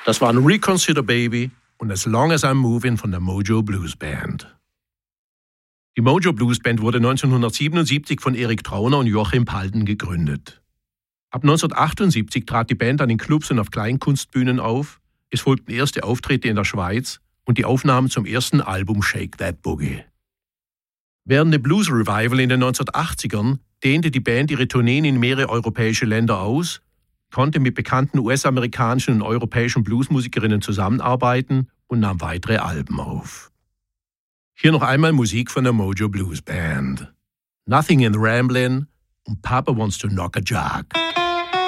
Das waren Reconsider Baby und As Long As I'm Moving von der Mojo Blues Band. Die Mojo Blues Band wurde 1977 von Erik Trauner und Joachim Palden gegründet. Ab 1978 trat die Band an den Clubs und auf Kleinkunstbühnen auf. Es folgten erste Auftritte in der Schweiz und die Aufnahmen zum ersten Album Shake That Boogie. Während dem Blues Revival in den 1980ern dehnte die Band ihre Tourneen in mehrere europäische Länder aus, konnte mit bekannten US-amerikanischen und europäischen Bluesmusikerinnen zusammenarbeiten und nahm weitere Alben auf. Hier noch einmal Musik von der Mojo Blues Band. Nothing in the Ramblin' und Papa Wants to Knock a Jug.